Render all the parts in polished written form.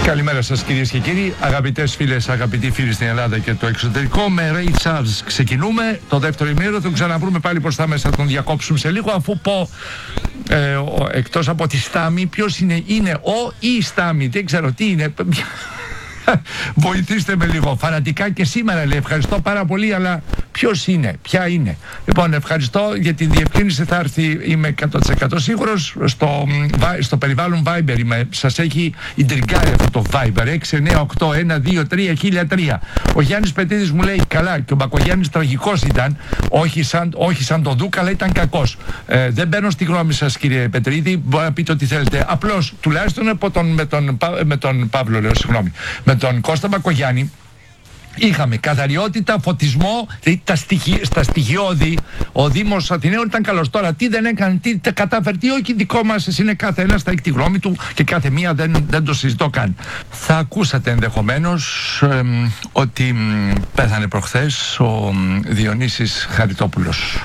Καλημέρα σας κυρίες και κύριοι, αγαπητές φίλες, αγαπητοί φίλοι στην Ελλάδα και το εξωτερικό. Με Ray Charles ξεκινούμε το δεύτερο ημίωρο, τον ξαναβρούμε πάλι μπροστά μέσα, θα τον διακόψουμε σε λίγο, αφού πω εκτός από τη Στάμη, ποιος είναι ο ή η Στάμη, δεν ξέρω τι είναι. Βοηθήστε με λίγο. Φανατικά και σήμερα λέει ευχαριστώ πάρα πολύ, αλλά ποιος είναι, ποια είναι? Λοιπόν, ευχαριστώ για την διευκρίνηση. Θα έρθει, είμαι 100% σίγουρος. Στο περιβάλλον Viber σας έχει ιντριγκάρει αυτό το Viber 698-123-1003. Ο Γιάννης Πετίδης μου λέει καλά, και ο Μπακογιάννης τραγικός ήταν, όχι σαν τον Δούκα, αλλά ήταν κακός. Δεν μπαίνω στη γνώμη σας κύριε Πετρίδη, μπορεί να πείτε ό,τι θέλετε. Απλώς τουλάχιστον με τον Παύλο, λέω συγγνώμη, με τον Κώστα Μπακογιάννη είχαμε καθαριότητα, φωτισμό, στα στοιχειώδη. Ο Δήμος Αθηναίων ήταν καλός. Τώρα τι δεν έκανε, τι κατάφερε, τι όχι, δικό μας είναι κάθε ένας, θα έχει τη γνώμη του και κάθε μία δεν το συζητώ καν. Θα ακούσατε ενδεχομένως ότι πέθανε προχθές ο Διονύσης Χαριτόπουλος.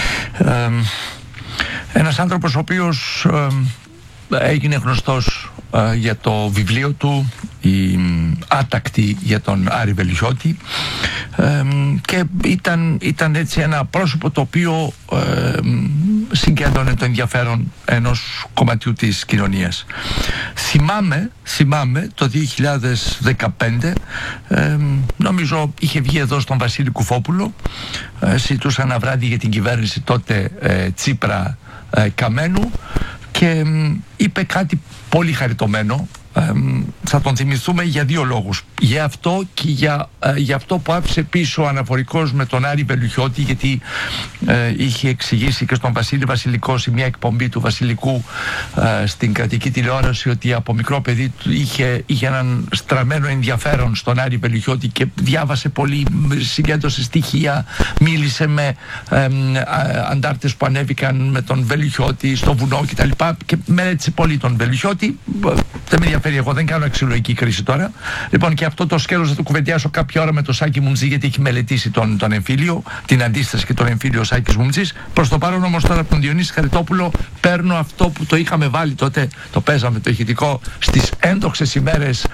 Ένας άνθρωπος ο οποίος έγινε γνωστός για το βιβλίο του «Η Άτακτη» για τον Άρη Βελουχιώτη, και ήταν έτσι ένα πρόσωπο το οποίο συγκέντρωνε το ενδιαφέρον ενός κομματιού της κοινωνίας. Θυμάμαι το 2015, νομίζω είχε βγει εδώ στον Βασίλη Κουφόπουλο, συζητούσα ένα βράδυ για την κυβέρνηση τότε Τσίπρα Καμένου, και είπε κάτι πολύ χαριτωμένο. Θα τον θυμηθούμε για δύο λόγους. Για αυτό και για αυτό που άφησε πίσω αναφορικός με τον Άρη Βελουχιώτη, γιατί είχε εξηγήσει και στον Βασίλη Βασιλικό σε μια εκπομπή του Βασιλικού στην κρατική τηλεόραση ότι από μικρό παιδί είχε έναν στραμμένο ενδιαφέρον στον Άρη Βελουχιώτη και διάβασε πολύ, συγκέντρωσε στοιχεία, μίλησε με αντάρτες που ανέβηκαν με τον Βελουχιώτη στο βουνό κτλ. Και μελέτησε πολύ τον Βελουχιώτη. Δεν με ενδιαφέρει, εγώ δεν κάνω αξιολογική κρίση τώρα. Λοιπόν, και αυτό το σκέλος θα το κουβεντιάσω κάποια ώρα με τον Σάκη Μουμτζή, γιατί έχει μελετήσει τον εμφύλιο, την αντίσταση και τον εμφύλιο ο Σάκης Μουμτζής. Προς το παρόν όμως τώρα από τον Διονύση Χαριτόπουλο παίρνω αυτό που το είχαμε βάλει τότε, το παίζαμε το ηχητικό στις ένδοξες ημέρες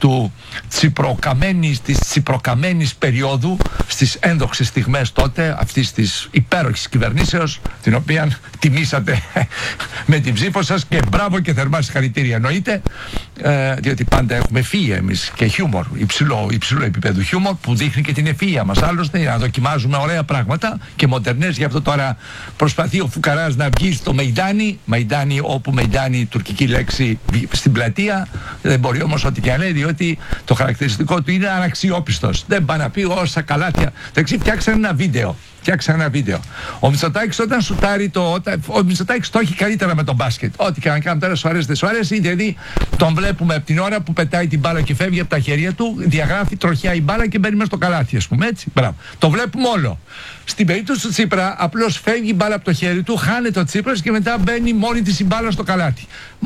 της τσιπροκαμένης περίοδου, στις ένδοξες στιγμές τότε αυτής της υπέροχης κυβερνήσεως, την οποία τιμήσατε με την ψήφο σας, και μπράβο και θερμά συγχαρητήρια εννοείται. Διότι πάντα έχουμε ευφυΐα εμείς και χιούμορ, υψηλό επίπεδο χιούμορ που δείχνει και την ευφυΐα μας. Άλλωστε, να δοκιμάζουμε ωραία πράγματα και μοντερνές. Γι' αυτό τώρα προσπαθεί ο Φουκαράς να βγει στο Μεϊντάνι, όπου Μεϊντάνι, τουρκική λέξη, στην πλατεία. Δεν μπορεί όμως ό,τι και αν λέει, διότι το χαρακτηριστικό του είναι αναξιόπιστος. Δεν πάει να πει όσα καλάθια. Εντάξει, φτιάξαν ένα βίντεο. Ο Μητσοτάκης όταν σουτάρει ο Μητσοτάκης το έχει καλύτερα με τον μπάσκετ. Ό,τι και να κάνουμε τώρα, σου αρέσει, δεν σου αρέσει. Δηλαδή τον βλέπουμε από την ώρα που πετάει την μπάλα και φεύγει από τα χέρια του, διαγράφει τροχιά η μπάλα και μπαίνει μέσα στο καλάθι, ας πούμε, έτσι. Μπράβο. Το βλέπουμε όλο. Στην περίπτωση του Τσίπρα, απλώς φεύγει η μπάλα από το χέρι του, χάνεται ο Τσίπρας και μετά μπαίνει μόνη της η μπάλα στο καλάθι.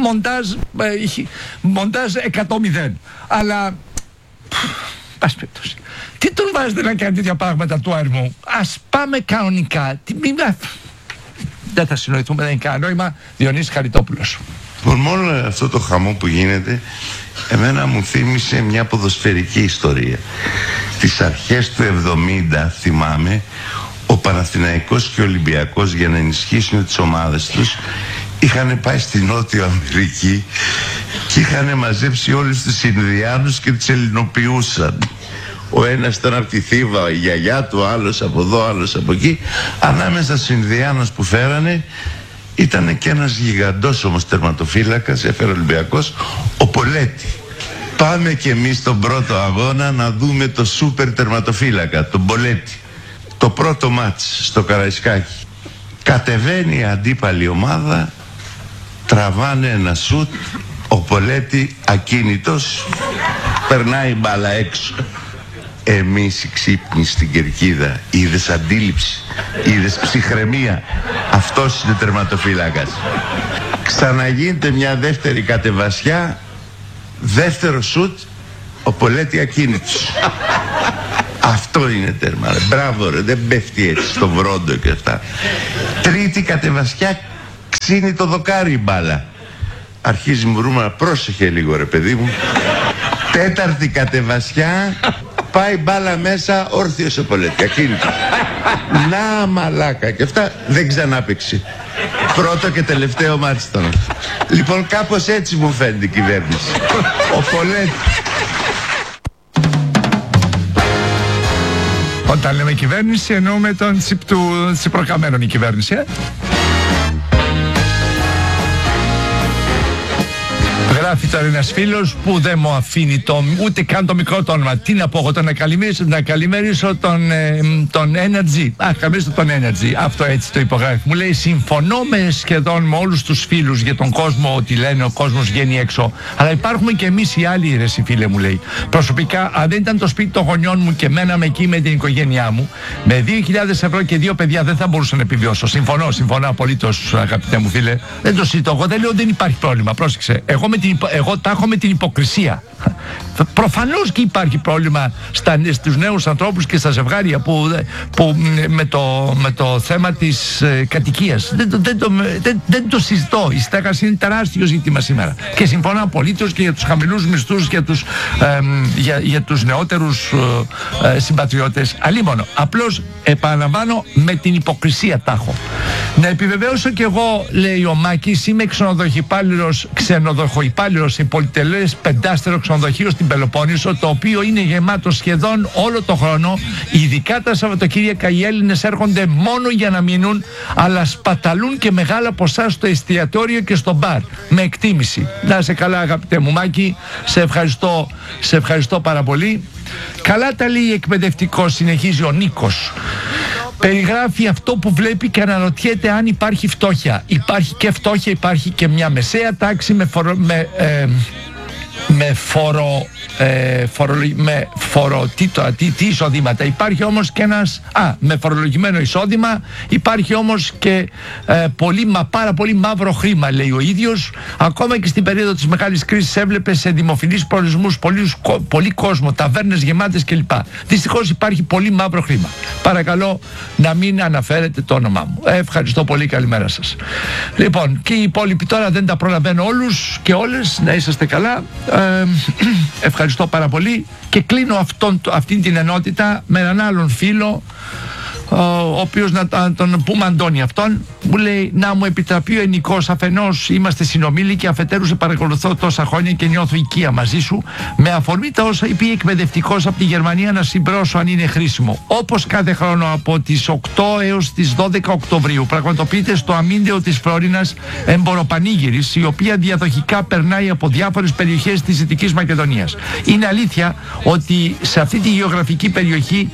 Μοντάζ 100-0. Αλλά πας περιπτώσει. Τι τον βάζετε να κάνει τέτοια πράγματα του Άρμου? Ας πάμε κανονικά. Δεν θα συνοηθούμε, δεν είναι κανένα νόημα. Διονύσης Χαριτόπουλος. Μόνο αυτό το χαμό που γίνεται εμένα μου θύμισε μια ποδοσφαιρική ιστορία. Τις αρχές του 70 θυμάμαι, ο Παναθηναϊκός και ο Ολυμπιακός, για να ενισχύσουν τις ομάδες τους, είχαν πάει στη Νότιο Αμερική και είχαν μαζέψει όλους τους Ινδιάνους και τους ελληνοποιούσαν. Ο ένας ήταν από τη Θήβα, η γιαγιά του, άλλος από εδώ, άλλος από εκεί. Ανάμεσα στους Ινδιάνους που φέρανε ήταν και ένας γιγαντός όμως τερματοφύλακας, έφερε ο Ολυμπιακός, ο Πολέτη. Πάμε και εμείς στον πρώτο αγώνα να δούμε το σούπερ τερματοφύλακα, τον Πολέτη. Το πρώτο μάτς στο Καραϊσκάκι. Κατεβαίνει η αντίπαλη ομάδα, τραβάνε ένα σουτ, ο Πολέτη ακίνητος, περνάει μπάλα έξω. Εμείς οι ξύπνοι στην κερκίδα, είδες αντίληψη, είδες ψυχραιμία, αυτός είναι τερματοφύλακας. Ξαναγίνεται μια δεύτερη κατεβασιά, δεύτερο σουτ, ο Πολέτη ακίνητος. Αυτό είναι τέρμα, ρε. Μπράβο ρε, δεν πέφτει έτσι στο βρόντο και αυτά. Τρίτη κατεβασιά, ξύνει το δοκάρι η μπάλα. Αρχίζει μου βρούμε, πρόσεχε λίγο ρε παιδί μου. Τέταρτη κατεβασιά, πάει μπάλα μέσα, όρθιος ο Πολέτη, ακίνητο. Να μαλάκα, και αυτά δεν ξανάπαιξε. Πρώτο και τελευταίο μάτς ήταν. Λοιπόν, κάπως έτσι μου φαίνεται η κυβέρνηση. Ο Πολέτη. Όταν λέμε κυβέρνηση εννοούμε τον Τσιπροκαμένον η κυβέρνηση. Γράφει τώρα ένας φίλος που δεν μου αφήνει ούτε καν το μικρό το όνομα. Τι να πω εγώ, να καλημερίσω τον Energy. Καλημερίσω τον Energy. Αυτό έτσι το υπογράφει. Μου λέει: συμφωνώ σχεδόν με όλους τους φίλους για τον κόσμο ότι λένε ο κόσμος βγαίνει έξω. Αλλά υπάρχουμε και εμείς οι άλλοι, ρε φίλε, μου λέει. Προσωπικά, αν δεν ήταν το σπίτι των γονιών μου και μέναμε εκεί με την οικογένειά μου, με 2.000 ευρώ και 2 παιδιά δεν θα μπορούσα να επιβιώσω. Συμφωνώ απολύτως, αγαπητέ μου φίλε. Δεν το συζητώ. Εγώ δεν λέω δεν υπάρχει πρόβλημα. Πρόσεξε. Εγώ τα έχω με την υποκρισία. Προφανώς και υπάρχει πρόβλημα στους νέους ανθρώπους και στα ζευγάρια που με το θέμα της κατοικίας. Δεν το συζητώ. Η στέγαση είναι τεράστιο ζήτημα σήμερα. Και συμφωνώ απολύτως και για τους χαμηλούς μισθούς, για τους νεότερους συμπατριώτες. Αλλήμωνο. Απλώς επαναλαμβάνω, με την υποκρισία τα έχω. Να επιβεβαίωσω κι εγώ, λέει ο Μάκης, είμαι ξενοδοχοϊπάλληλος σε πολυτελές πεντάστερο ξενοδοχείο στην Πελοπόννησο, το οποίο είναι γεμάτο σχεδόν όλο το χρόνο. Ειδικά τα Σαββατοκύριακα οι Έλληνες έρχονται μόνο για να μείνουν, αλλά σπαταλούν και μεγάλα ποσά στο εστιατόριο και στο μπαρ. Με εκτίμηση. Να είσαι καλά, αγαπητέ μου Μάκη. Σε ευχαριστώ πάρα πολύ. Καλά τα λέει εκπαιδευτικό, συνεχίζει ο Νίκος. Περιγράφει αυτό που βλέπει και αναρωτιέται αν υπάρχει φτώχεια. Υπάρχει και φτώχεια, υπάρχει και μια μεσαία τάξη τι εισοδήματα. Υπάρχει όμως και με φορολογημένο εισόδημα, υπάρχει όμως και πάρα πολύ μαύρο χρήμα, λέει ο ίδιος. Ακόμα και στην περίοδο της μεγάλης κρίσης έβλεπε σε δημοφιλείς προορισμούς πολύ κόσμο, ταβέρνες γεμάτες κλπ. Δυστυχώς υπάρχει πολύ μαύρο χρήμα. Παρακαλώ να μην αναφέρετε το όνομά μου. Ευχαριστώ πολύ, καλημέρα σας. Λοιπόν, και οι υπόλοιποι τώρα δεν τα προλαβαίνω όλους και όλες. Να είσαστε καλά. Ευχαριστώ πάρα πολύ και κλείνω αυτήν την ενότητα με έναν άλλον φίλο, ο οποίος, να τον πούμε Αντώνη αυτόν, μου λέει να μου επιτραπεί ο ενικός, αφενός είμαστε συνομήλικοι, αφετέρου σε παρακολουθώ τόσα χρόνια και νιώθω οικία μαζί σου, με αφορμή τα όσα είπε εκπαιδευτικός από τη Γερμανία, να συμπρώσω αν είναι χρήσιμο. Όπως κάθε χρόνο από τις 8 έως τις 12 Οκτωβρίου πραγματοποιείται στο αμήντεο της Φλόρινας εμποροπανήγυρης, η οποία διαδοχικά περνάει από διάφορες περιοχές της Δυτικής Μακεδονίας. Είναι αλήθεια ότι σε αυτή τη γεωγραφική περιοχή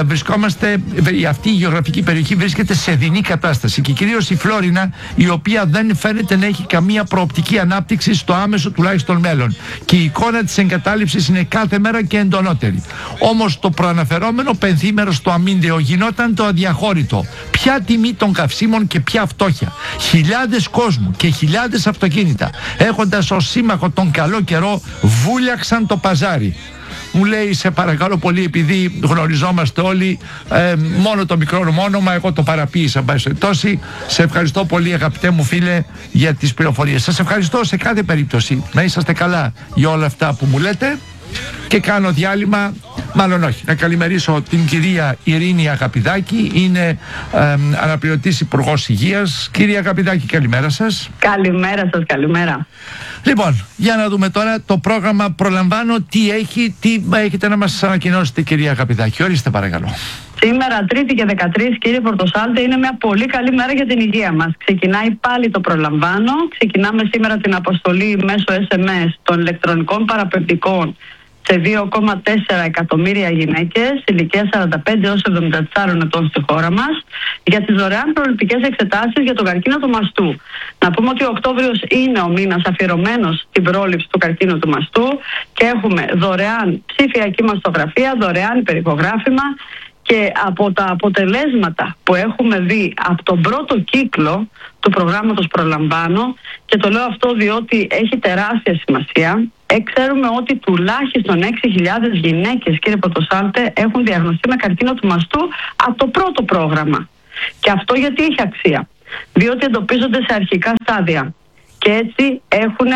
αυτή η γεωγραφική περιοχή βρίσκεται σε δεινή κατάσταση και κυρίως η Φλόρινα, η οποία δεν φαίνεται να έχει καμία προοπτική ανάπτυξη στο άμεσο τουλάχιστον μέλλον, και η εικόνα της εγκατάλειψης είναι κάθε μέρα και εντονότερη. Όμως το προαναφερόμενο πενθήμερο στο αμήντεο γινόταν το αδιαχώρητο. Ποια τιμή των καυσίμων και ποια φτώχεια. Χιλιάδες κόσμου και χιλιάδες αυτοκίνητα, έχοντας ως σύμμαχο τον καλό καιρό, βούλιαξαν το παζάρι. Μου λέει, σε παρακαλώ πολύ, επειδή γνωριζόμαστε όλοι, μόνο το μικρό μου όνομα, εγώ το παραποίησα. Σε ευχαριστώ πολύ, αγαπητέ μου φίλε, για τις πληροφορίες. Σας ευχαριστώ σε κάθε περίπτωση. Να είσαστε καλά για όλα αυτά που μου λέτε. Και κάνω διάλειμμα, μάλλον όχι, να καλημερίσω την κυρία Ειρήνη Αγαπηδάκη, είναι αναπληρωτής Υπουργός Υγείας. Κυρία Αγαπηδάκη, καλημέρα σας. Καλημέρα σας, καλημέρα. Λοιπόν, για να δούμε τώρα το πρόγραμμα. Προλαμβάνω, τι έχετε να μας ανακοινώσετε, κυρία Αγαπηδάκη. Ορίστε παρακαλώ. Σήμερα, Τρίτη και 13, κύριε Πορτοσάλτε, είναι μια πολύ καλή μέρα για την υγεία μας. Ξεκινάει πάλι το προλαμβάνω. Ξεκινάμε σήμερα την αποστολή μέσω SMS των ηλεκτρονικών παραπεμπτικών σε 2,4 εκατομμύρια γυναίκες ηλικίας 45 έως 74 ετών στη χώρα μας για τις δωρεάν προληπτικές εξετάσεις για τον καρκίνο του μαστού. Να πούμε ότι ο Οκτώβριος είναι ο μήνας αφιερωμένος στην πρόληψη του καρκίνου του μαστού και έχουμε δωρεάν ψηφιακή μαστογραφία, δωρεάν υπερηχογράφημα. Και από τα αποτελέσματα που έχουμε δει από τον πρώτο κύκλο του προγράμματος Προλαμβάνω, και το λέω αυτό διότι έχει τεράστια σημασία, ξέρουμε ότι τουλάχιστον 6.000 γυναίκες, κύριε Πορτοσάλτε, έχουν διαγνωστεί με καρκίνο του μαστού από το πρώτο πρόγραμμα. Και αυτό γιατί έχει αξία? Διότι εντοπίζονται σε αρχικά στάδια και έτσι έχουν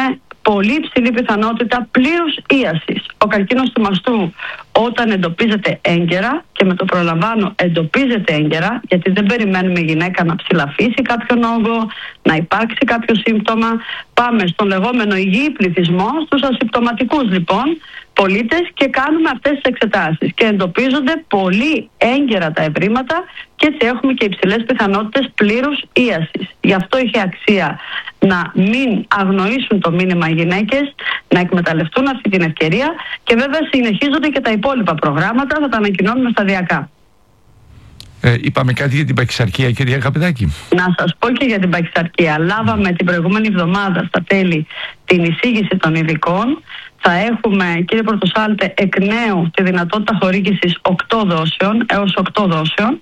πολύ υψηλή πιθανότητα πλήρους ίασης. Ο καρκίνος του μαστού, όταν εντοπίζεται έγκαιρα, και με το προλαμβάνω εντοπίζεται έγκαιρα, γιατί δεν περιμένουμε η γυναίκα να ψηλαφίσει κάποιον όγκο, να υπάρξει κάποιο σύμπτωμα, πάμε στον λεγόμενο υγιή πληθυσμό, στους ασυμπτωματικούς λοιπόν πολίτες, και κάνουμε αυτές τις εξετάσεις και εντοπίζονται πολύ έγκαιρα τα ευρήματα, και έτσι έχουμε και υψηλές πιθανότητες πλήρους ίασης. Γι' αυτό είχε αξία να μην αγνοήσουν το μήνυμα οι γυναίκες, να εκμεταλλευτούν αυτή την ευκαιρία, και βέβαια συνεχίζονται και τα υπόλοιπα προγράμματα, θα τα ανακοινώνουμε σταδιακά. Είπαμε κάτι για την παχυσαρκία, κυρία Καπεδάκη? Να σας πω και για την παχυσαρκία. Λάβαμε την προηγούμενη εβδομάδα στα τέλη την εισήγηση των ειδικών. Θα έχουμε, κύριε Πορτοσάλτε, εκ νέου τη δυνατότητα χορήγησης 8 δόσεων, έως 8 δόσεων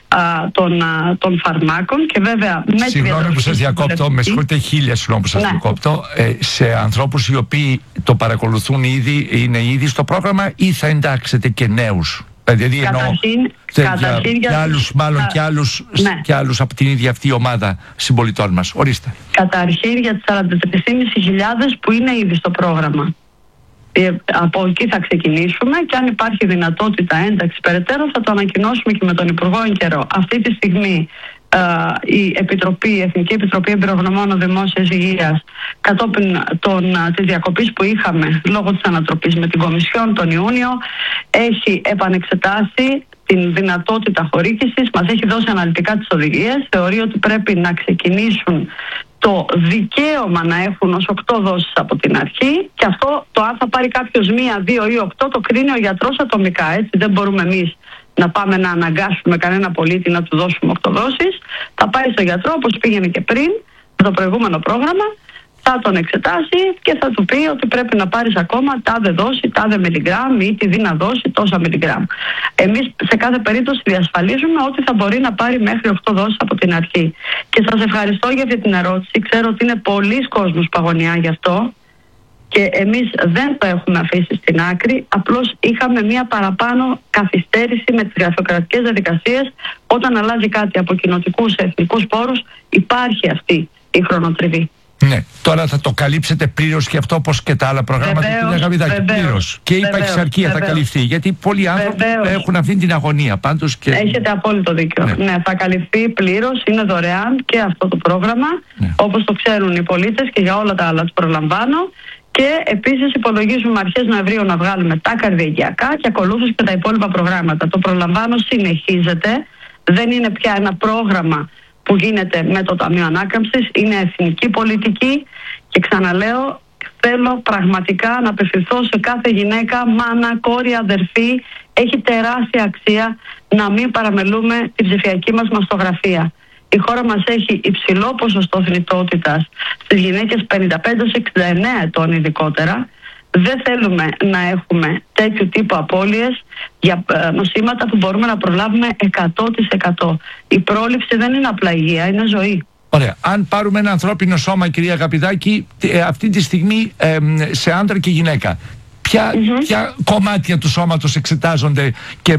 των φαρμάκων, και βέβαια με τη Συγγνώμη που σας διακόπτω, με συγχωρείτε, χίλια συγγνώμη που σας διακόπτω. Σε ανθρώπους οι οποίοι το παρακολουθούν ήδη, είναι ήδη στο πρόγραμμα, ή θα εντάξετε και νέους? Δηλαδή για άλλους, μάλλον και άλλους από την ίδια αυτή ομάδα συμπολιτών μας. Ορίστε. Καταρχήν για τις 43.500 που είναι ήδη στο πρόγραμμα. Από εκεί θα ξεκινήσουμε, και αν υπάρχει δυνατότητα ένταξη περαιτέρω θα το ανακοινώσουμε και με τον Υπουργό εν καιρό. Αυτή τη στιγμή η Εθνική Επιτροπή Εμπειρογνωμόνων Δημόσιας Υγείας, κατόπιν της διακοπής που είχαμε λόγω της ανατροπής με την Κομισιόν τον Ιούνιο, έχει επανεξετάσει την δυνατότητα χορήγησης, μας έχει δώσει αναλυτικά τις οδηγίες, θεωρεί ότι πρέπει να ξεκινήσουν το δικαίωμα να έχουν ως 8 δόσεις από την αρχή, και αυτό το αν θα πάρει κάποιος 1, 2 ή 8 το κρίνει ο γιατρός ατομικά, έτσι. Δεν μπορούμε εμείς να πάμε να αναγκάσουμε κανένα πολίτη να του δώσουμε 8 δόσεις. Θα πάει στο γιατρό όπως πήγαινε και πριν, το προηγούμενο πρόγραμμα, θα τον εξετάσει και θα του πει ότι πρέπει να πάρεις ακόμα τάδε δόση, τάδε μιλιγκράμμ, ή τη δίνα δόση, τόσα μιλιγκράμμ. Εμείς σε κάθε περίπτωση διασφαλίζουμε ότι θα μπορεί να πάρει μέχρι 8 δόσεις από την αρχή. Και σας ευχαριστώ για αυτή την ερώτηση. Ξέρω ότι είναι πολλοί κόσμος που αγωνιά γι' αυτό, και εμείς δεν το έχουμε αφήσει στην άκρη. Απλώς είχαμε μία παραπάνω καθυστέρηση με τις γραφειοκρατικές διαδικασίες. Όταν αλλάζει κάτι από κοινοτικούς σε εθνικούς πόρους, υπάρχει αυτή η χρονοτριβή. Ναι, τώρα θα το καλύψετε πλήρως και αυτό, όπως και τα άλλα προγράμματα, κυρία Καπεδάκη, πλήρως. Και η παχυσαρκία θα καλυφθεί, γιατί πολλοί άνθρωποι έχουν αυτή την αγωνία. Πάντως και... Έχετε απόλυτο δίκιο. Ναι, θα καλυφθεί πλήρως, είναι δωρεάν και αυτό το πρόγραμμα, όπως το ξέρουν οι πολίτες, και για όλα τα άλλα τους προλαμβάνω. Και επίσης υπολογίζουμε αρχές Νοεμβρίου να βγάλουμε τα καρδιαγγειακά, και ακολούθως και τα υπόλοιπα προγράμματα. Το προλαμβάνω συνεχίζεται, δεν είναι πια ένα πρόγραμμα που γίνεται με το Ταμείο Ανάκαμψης, είναι εθνική πολιτική, και ξαναλέω, θέλω πραγματικά να απευθυνθώ σε κάθε γυναίκα, μάνα, κόρη, αδερφή. Έχει τεράστια αξία να μην παραμελούμε την ψηφιακή μας μαστογραφία. Η χώρα μας έχει υψηλό ποσοστό θνητότητας στις γυναίκες 55-69 ετών ειδικότερα. Δεν θέλουμε να έχουμε τέτοιου τύπου απώλειες για νοσήματα που μπορούμε να προλάβουμε 100%. Η πρόληψη δεν είναι απλά υγεία, είναι ζωή. Ωραία. Αν πάρουμε ένα ανθρώπινο σώμα, κυρία Καπεδάκη, αυτή τη στιγμή σε άντρα και γυναίκα, ποια κομμάτια του σώματος εξετάζονται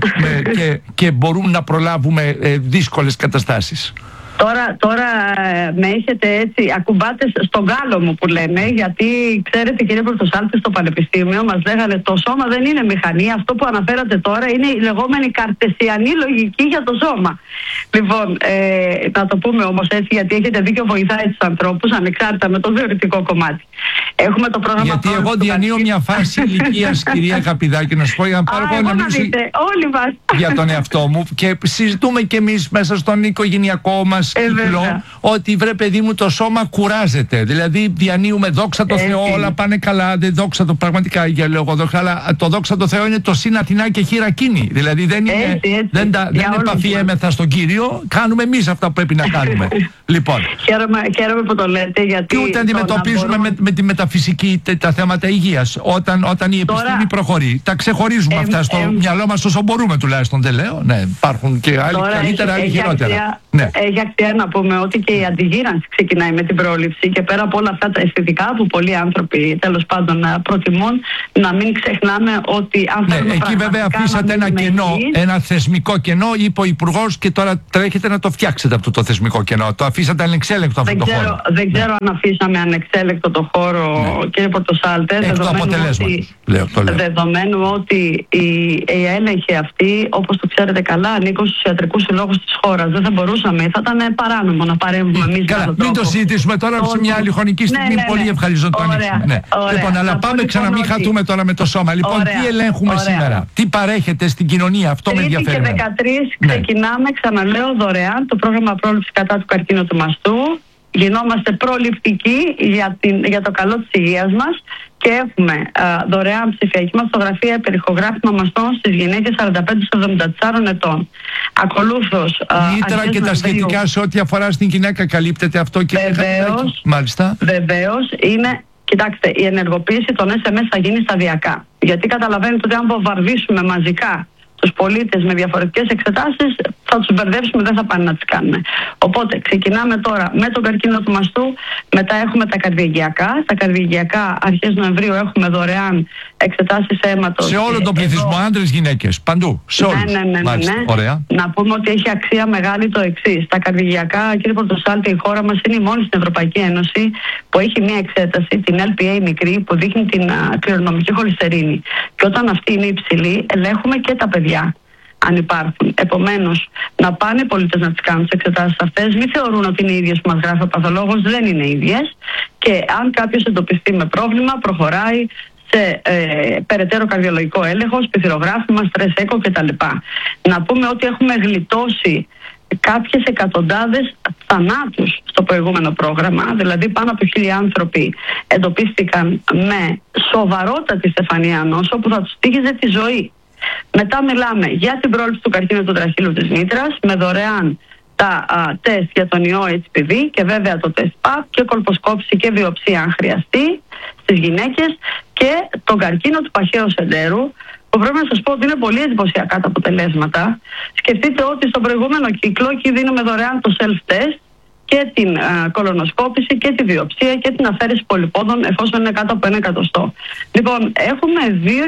και μπορούν να προλάβουμε δύσκολες καταστάσεις? Τώρα με έχετε έτσι, ακουμπάτε στον κάλο μου που λένε, γιατί ξέρετε, κύριε Πορτοσάλτε, στο Πανεπιστήμιο μας λέγανε το σώμα δεν είναι μηχανή, αυτό που αναφέρατε τώρα είναι η λεγόμενη καρτεσιανή λογική για το σώμα. Λοιπόν, να το πούμε όμως έτσι, γιατί έχετε δίκιο, βοηθάει τους ανθρώπους ανεξάρτητα με το θεωρητικό κομμάτι. Έχουμε το πρόγραμμα. Γιατί εγώ διανύω μια φάση ηλικίας, κυρία Καπεδάκη, να σου πω, για να πάρω εγώ να μιλήσω για τον εαυτό μου, και συζητούμε κι εμείς μέσα στον οικογενειακό μας κύκλο ότι βρε παιδί μου, το σώμα κουράζεται. Δηλαδή διανύουμε, δόξα τω Θεώ, όλα πάνε καλά. Δεν δόξα το, πραγματικά για λόγο δόξα, αλλά το δόξα τω Θεώ είναι το συν Αθηνά και χειρακίνη. Δηλαδή δεν είναι, δεν επαφιέμεθα στον Κύριο, κάνουμε εμείς αυτά που πρέπει να κάνουμε. Λοιπόν. Χαίρομαι που το λέτε, γιατί. Και ούτε αντιμετωπίζουμε με τη μεταφυσική τα θέματα υγείας. Όταν η επιστήμη προχωρεί, τα ξεχωρίζουμε αυτά στο μυαλό μας όσο μπορούμε τουλάχιστον. Δεν λέω. Ναι, υπάρχουν και άλλοι καλύτερα, άλλοι χειρότερα. Έχει σημασία να πούμε ότι και η αντιγύρανση ξεκινάει με την πρόληψη, και πέρα από όλα αυτά τα αισθητικά που πολλοί άνθρωποι τέλος πάντων προτιμούν, να μην ξεχνάμε ότι αν θέλουμε εκεί βέβαια αφήσατε ένα κενό, ένα θεσμικό κενό, είπε ο Υπουργός, και τώρα τρέχετε να το φτιάξετε αυτό το θεσμικό κενό. Το αφήσατε ανεξέλεκτο αυτό το χώρο. Δεν ξέρω αν αφήσαμε ανεξέλεκτο το χώρο, κύριε Πορτοσάλτε, δεδομένου ότι οι έλεγχοι αυτοί, όπως το ξέρετε καλά, ανήκουν στους ιατρικούς συλλόγους της χώρας. Δεν θα μπορούσαμε, θα ήταν παράνομο να παρέμβουμε εμείς. Καλά, μην το συζητήσουμε τώρα σε μια άλλη χρονική στιγμή. Πολύ ευχαριστώ να το ανοίξουμε. Λοιπόν, αλλά πάμε ξανά, μην χαθούμε τώρα με το σώμα. Λοιπόν, τι ελέγχουμε σήμερα, τι παρέχεται στην κοινωνία, αυτό με ενδιαφέρει. Και 13 ξεκινάμε, ξαναλέω, δωρεάν το πρόγραμμα πρόληψης κατά του καρκίνου του μαστού. Γινόμαστε προληπτικοί για το καλό της υγείας μας και έχουμε δωρεάν ψηφιακή μαστογραφία, υπερηχογράφημα μαστών στις γυναίκες 45-74 ετών. Ακολούθως μήτρα και τα σχετικά σε ό,τι αφορά στην γυναίκα καλύπτεται αυτό, και βεβαίως είναι. Κοιτάξτε, η ενεργοποίηση των SMS θα γίνει σταδιακά. Γιατί καταλαβαίνετε ότι αν βομβαρδίσουμε μαζικά τους πολίτες με διαφορετικές εξετάσεις, θα τους μπερδέψουμε, δεν θα πάνε να τις κάνουμε. Οπότε ξεκινάμε τώρα με τον καρκίνο του μαστού, μετά έχουμε τα καρδιαγγειακά. Στα καρδιαγγειακά αρχές Νοεμβρίου έχουμε δωρεάν εξετάσεις αίματος. Σε όλο τον πληθυσμό, άντρες, γυναίκες, παντού, σε όλους. Ναι. Ωραία. Να πούμε ότι έχει αξία μεγάλη το εξής. Τα καρδιαγγειακά, κύριε Πορτοσάλτη, η χώρα μας είναι η μόνη στην Ευρωπαϊκή Ένωση που έχει μια εξέταση, την LPA μικρή, που δείχνει την κληρονομική χολυστερίνη. Και όταν αυτή είναι υψηλή, ελέγχουμε και τα παιδιά, αν υπάρχουν. Επομένως, να πάνε οι πολίτες να τις κάνουν τις εξετάσεις αυτές. Μην θεωρούν ότι είναι οι ίδιες που μας γράφει ο παθολόγος, δεν είναι οι ίδιες. Και αν κάποιος εντοπιστεί με πρόβλημα, προχωράει σε περαιτέρω καρδιολογικό έλεγχο, σπιθυρογράφημα, στρες έκο κτλ. Να πούμε ότι έχουμε γλιτώσει κάποιες εκατοντάδες θανάτους στο προηγούμενο πρόγραμμα, δηλαδή πάνω από 1.000 άνθρωποι εντοπίστηκαν με σοβαρότατη στεφανία νόσο που θα τους τύχιζε τη ζωή. Μετά μιλάμε για την πρόληψη του καρκίνου του τραχύλου της μήτρας με δωρεάν τα τεστ για τον ιό HPV και βέβαια το τεστ PAP και κολποσκόπηση και βιοψία αν χρειαστεί στις γυναίκες, και τον καρκίνο του παχαίου σεντέρου, που πρέπει να σας πω ότι είναι πολύ εντυπωσιακά τα αποτελέσματα. Σκεφτείτε ότι στον προηγούμενο κύκλο εκεί δίνουμε δωρεάν το self-test και την κολονοσκόπηση και τη βιοψία και την αφαίρεση πολυπόδων εφόσον είναι κάτω από 1 εκατοστό. Λοιπόν, έχουμε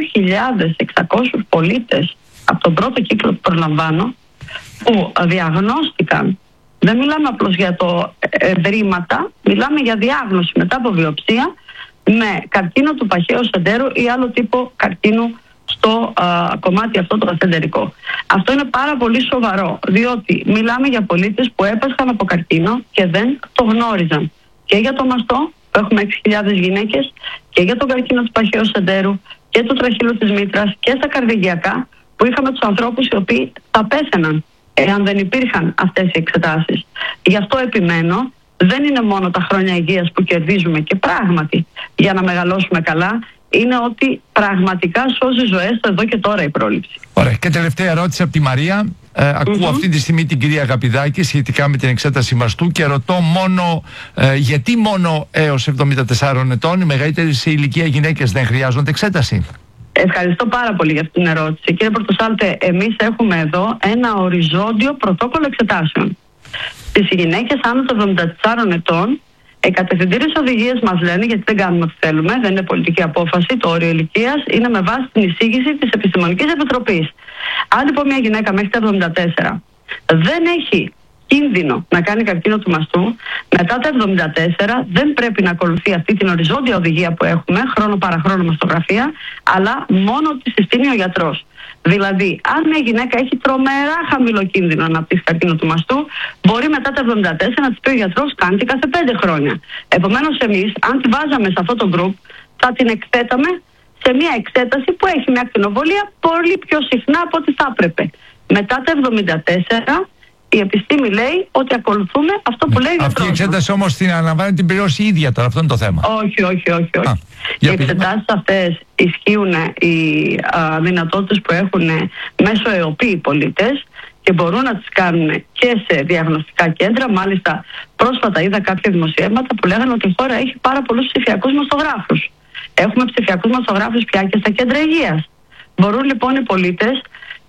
2.600 πολίτες από τον πρώτο κύκλο που προλαμβάνω που διαγνώστηκαν. Δεν μιλάμε απλώς για το ευρήματα, μιλάμε για διάγνωση μετά από βιοψία με καρκίνο του παχαίου σεντέρου ή άλλο τύπο καρκίνου στο κομμάτι αυτό το ασθεντερικό. Αυτό είναι πάρα πολύ σοβαρό, διότι μιλάμε για πολίτες που έπασχαν από καρκίνο και δεν το γνώριζαν. Και για το μαστό, που έχουμε 6.000 γυναίκες, και για τον καρκίνο του παχαίου σεντέρου και του τραχύλου της μήτρας και στα καρδιαγγειακά, που είχαμε τους ανθρώπους οι οποίοι θα πέθαιναν εάν δεν υπήρχαν αυτές οι εξετάσεις. Γι' αυτό επιμένω, δεν είναι μόνο τα χρόνια υγείας που κερδίζουμε, και πράγματι για να μεγαλώσουμε καλά, είναι ότι πραγματικά σώζει ζωές εδώ και τώρα η πρόληψη. Ωραία. Και τελευταία ερώτηση από τη Μαρία. Ακούω αυτή τη στιγμή την κυρία Αγαπηδάκη σχετικά με την εξέταση μαστού και ρωτώ γιατί μόνο έως 74 ετών οι μεγαλύτερες σε ηλικία γυναίκες δεν χρειάζονται εξέταση. Ευχαριστώ πάρα πολύ για αυτή την ερώτηση. Κύριε Πορτοσάλτε, εμείς έχουμε εδώ ένα οριζόντιο πρωτόκολλο εξετάσεων. Στις γυναίκες άνω των 74 ετών, οι κατευθυντήριες οδηγίες μας λένε, γιατί δεν κάνουμε ό,τι θέλουμε, δεν είναι πολιτική απόφαση, το όριο ηλικίας είναι με βάση την εισήγηση της Επιστημονικής Επιτροπής. Αν λοιπόν μια γυναίκα μέχρι τα 74 δεν έχει κίνδυνο να κάνει καρκίνο του μαστού, μετά τα 74 δεν πρέπει να ακολουθεί αυτή την οριζόντια οδηγία που έχουμε, χρόνο παραχρόνο μαστογραφία, αλλά μόνο τη συστήνει ο γιατρός. Δηλαδή, αν μια γυναίκα έχει τρομερά χαμηλό κίνδυνο να πτήσει καρκίνο του μαστού, μπορεί μετά τα 74 να της πει ο γιατρός κάντε κάθε 5 χρόνια. Επομένως, εμείς, αν τη βάζαμε σε αυτό το group, θα την εκθέταμε σε μια εξέταση που έχει μια ακτινοβολία πολύ πιο συχνά από ό,τι θα έπρεπε. Μετά τα 74, η επιστήμη λέει ότι ακολουθούμε αυτό που λέει ο γιατρός. Αυτή η εξέταση όμως την αναλαμβάνει την πληρώσει η ίδια τώρα, αυτό είναι το θέμα. Όχι. Οι εξετάσεις αυτές ισχύουν οι δυνατότητες που έχουν μέσω ΕΟΠΗ οι πολίτες και μπορούν να τις κάνουν και σε διαγνωστικά κέντρα. Μάλιστα, πρόσφατα είδα κάποια δημοσιεύματα που λέγανε ότι η χώρα έχει πάρα πολλούς ψηφιακούς μαστογράφους. Έχουμε ψηφιακούς μαστογράφους πια και στα κέντρα υγείας. Μπορούν λοιπόν οι πολίτες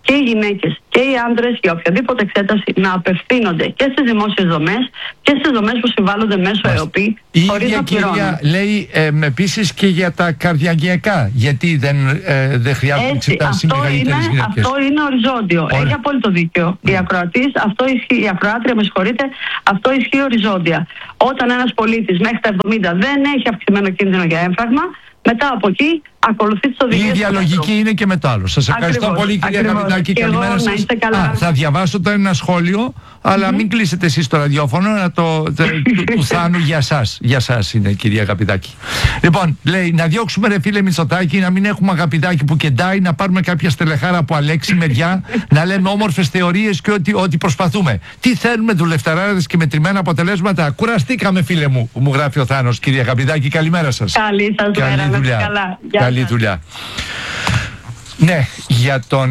και οι γυναίκες και οι άντρες για οποιαδήποτε εξέταση να απευθύνονται και στις δημόσιες δομές και στις δομές που συμβάλλονται μέσω ΕΟΠΗ. Η ίδια κυρία λέει επίσης και για τα καρδιαγγειακά. Γιατί δεν χρειάζεται να εξετάσει μεγαλύτερες γυναίκες. Αυτό είναι οριζόντιο. Έχει απόλυτο δίκιο. Η ακροατής, η ακροάτρια, με συγχωρείτε, αυτό ισχύει οριζόντια. Όταν ένας πολίτης μέχρι τα 70 δεν έχει αυξημένο κίνδυνο για έμφραγμα, μετά από εκεί ακολουθεί τις οδηγίες. Η ίδια λογική είναι και με το άλλο. Σας ευχαριστώ πολύ, κυρία Καπιτάκη. Καλημέρα σας. Θα διαβάσω τώρα ένα σχόλιο, αλλά μην κλείσετε εσείς το ραδιόφωνο, του Θάνου για σας. Για σας είναι, κυρία Καπιτάκη. Λοιπόν, λέει, να διώξουμε ρε φίλε Μητσοτάκη, να μην έχουμε αγαπητάκι που κεντάει, να πάρουμε κάποια στελεχάρα από Αλέξη μεριά, να λέμε όμορφες θεωρίες και ότι προσπαθούμε. Τι θέλουμε δουλευταράδες και μετρημένα αποτελέσματα. Κουραστήκαμε, φίλε μου, μου γράφει ο Θάνος. Κυρία Καπιτάκη, καλημέρα σας. Καλή σας μέρα, να είστε καλά. Καλή δουλειά. Ναι, για τον...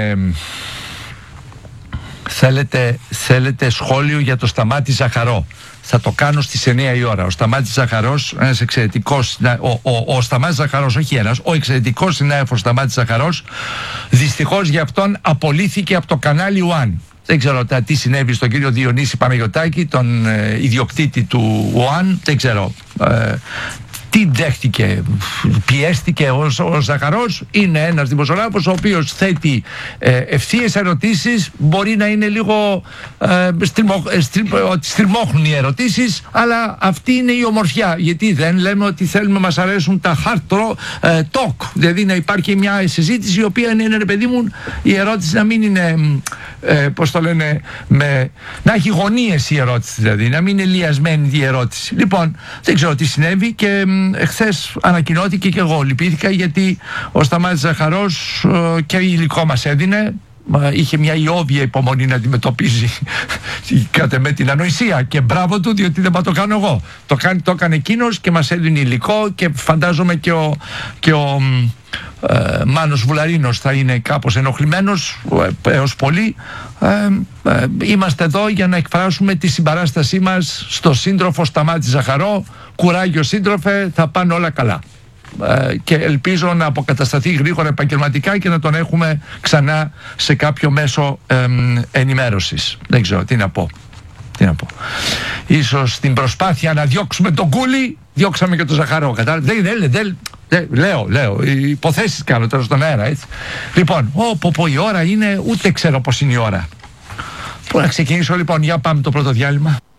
θέλετε σχόλιο για το Σταμάτη Ζαχαρό. Θα το κάνω στις 9 η ώρα. Ο Σταμάτης Ζαχαρός, ένας εξαιρετικός, ο Σταμάτης Ζαχαρός, όχι ένας, ο εξαιρετικός συνάδελφος Σταμάτης Ζαχαρός, δυστυχώς για αυτόν απολύθηκε από το κανάλι One. Δεν ξέρω τι συνέβη στον κύριο Διονύση Παναγιωτάκη, τον ιδιοκτήτη του One, δεν ξέρω. Τι δέχτηκε, πιέστηκε ο Ζαχαρός. Είναι ένας δημοσιογράφος ο οποίος θέτει ευθείες ερωτήσεις, μπορεί να είναι λίγο στριμώχνουν οι ερωτήσεις, αλλά αυτή είναι η ομορφιά, γιατί δεν λέμε ότι θέλουμε, μας αρέσουν τα hard talk, δηλαδή να υπάρχει μια συζήτηση η οποία είναι, ρε παιδί μου, η ερώτηση να μην είναι πώς το λένε, να έχει γωνίες η ερώτηση, δηλαδή να μην είναι λιασμένη η ερώτηση. Λοιπόν, δεν ξέρω τι συνέβη και εχθές ανακοινώθηκε και εγώ λυπήθηκα, γιατί ο Σταμάτης Ζαχαρός και υλικό μας έδινε, είχε μια ιόβια υπομονή να αντιμετωπίζει με την ανοησία, και μπράβο του, διότι δεν θα το κάνω εγώ. Το έκανε εκείνος και μας έδινε υλικό, και φαντάζομαι και ο Μάνος Βουλαρίνος θα είναι κάπως ενοχλημένος έως πολύ. Είμαστε εδώ για να εκφράσουμε τη συμπαράστασή μας στο σύντροφο Σταμάτη Ζαχαρό. Κουράγιο σύντροφε, θα πάνε όλα καλά. Και ελπίζω να αποκατασταθεί γρήγορα επαγγελματικά και να τον έχουμε ξανά σε κάποιο μέσο ενημέρωσης. Δεν ξέρω τι να πω. Ίσως στην προσπάθεια να διώξουμε τον Κούλι, διώξαμε και τον Ζαχαρό. Λέω, οι υποθέσεις κάνω τώρα στον αέρα, έτσι. Λοιπόν, η ώρα είναι, ούτε ξέρω πώς είναι η ώρα. Πού να ξεκινήσω, λοιπόν, για πάμε το πρώτο διάλειμμα.